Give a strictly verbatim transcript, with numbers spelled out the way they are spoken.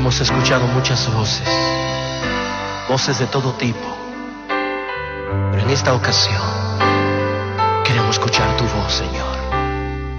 Hemos escuchado muchas voces, voces de todo tipo, pero en esta ocasión